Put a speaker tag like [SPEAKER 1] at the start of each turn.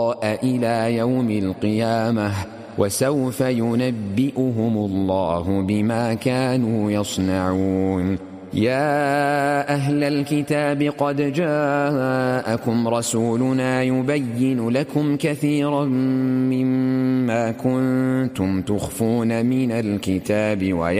[SPEAKER 1] إلى يوم القيامة، وسوف ينبئهم الله بما كانوا يصنعون. يا أهل الكتاب قد جاءكم رسولنا يبين لكم كثيرا مما كنتم تخفون من الكتاب